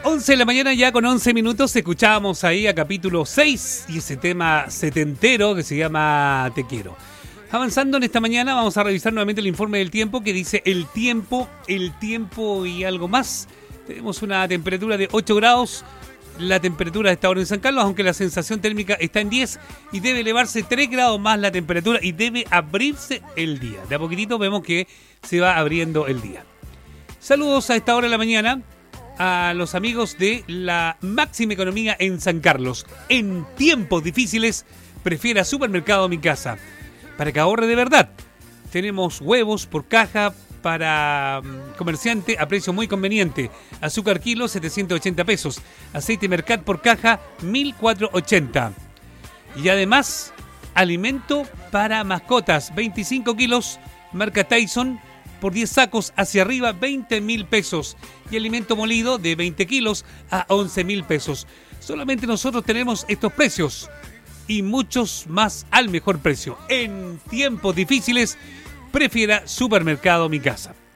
11 de la mañana ya con 11 minutos escuchábamos ahí a capítulo 6 y ese tema setentero que se llama Te Quiero. Avanzando en esta mañana vamos a revisar nuevamente el informe del tiempo que dice el tiempo y algo más. Tenemos una temperatura de 8 grados, la temperatura de esta hora en San Carlos, aunque la sensación térmica está en 10 y debe elevarse 3 grados más la temperatura y debe abrirse el día. De a poquitito vemos que se va abriendo el día. Saludos a esta hora de la mañana a los amigos de la máxima economía en San Carlos. En tiempos difíciles, prefiera Supermercado Mi Casa. Para que ahorre de verdad. Tenemos huevos por caja para comerciante a precio muy conveniente. Azúcar kilo, 780 pesos. Aceite Mercat por caja, 1.480. Y además, alimento para mascotas, 25 kilos, marca Tyson, por 10 sacos hacia arriba, 20.000 pesos. Y alimento molido de 20 kilos a 11.000 pesos. Solamente nosotros tenemos estos precios y muchos más al mejor precio. En tiempos difíciles, prefiera Supermercado Mi Casa.